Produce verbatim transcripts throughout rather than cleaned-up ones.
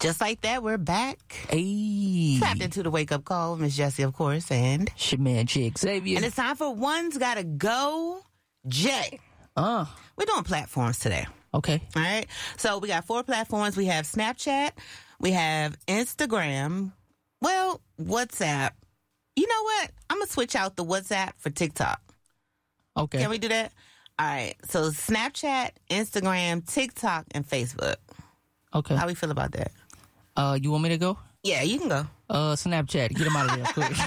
Just like that, we're back. Hey. Tapped into the wake-up call. Miss Jessie, of course, and... It's your man, Jake Xavier. And it's time for One's Gotta Go, Jay. Uh. We're doing platforms today. Okay. All right? So we got four platforms. We have Snapchat. We have Instagram. Well, WhatsApp. You know what? I'm going to switch out the WhatsApp for TikTok. Okay. Can we do that? All right. So Snapchat, Instagram, TikTok, and Facebook. Okay. How we feel about that? Uh, you want me to go? Yeah, you can go. Uh, Snapchat. Get them out of there quick.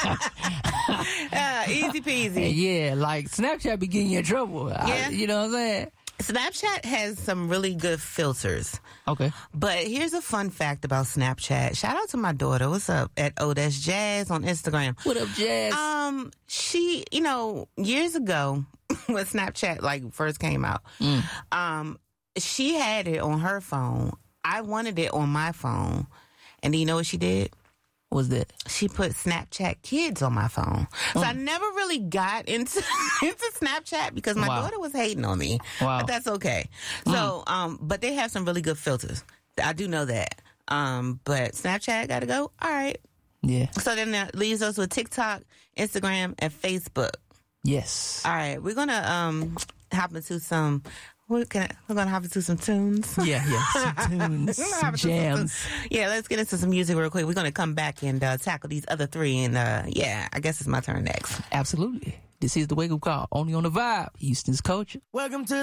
uh, easy peasy. Yeah, like Snapchat be getting you in trouble. Yeah. I, you know what I'm saying? Snapchat has some really good filters. Okay. But here's a fun fact about Snapchat. Shout out to my daughter. What's up? At Oh That's Jazz on Instagram. What up, Jazz? Um, she, you know, years ago when Snapchat like first came out, mm. um, she had it on her phone. I wanted it on my phone. And do you know what she did? What was that? She put Snapchat Kids on my phone. So mm. I never really got into into Snapchat because my wow. daughter was hating on me. Wow. But that's okay. Mm. So, um, but they have some really good filters. I do know that. Um, but Snapchat got to go. All right. Yeah. So then that leaves us with TikTok, Instagram, and Facebook. Yes. All right. We're going to um hop into some... We're gonna, we're gonna hop into some tunes. Yeah, yeah, some tunes, some jams. Some, yeah, let's get into some music real quick. We're gonna come back and uh, tackle these other three, and uh, yeah, I guess it's my turn next. Absolutely. This is the wake up call, only on the Vibe, Houston's culture. Welcome to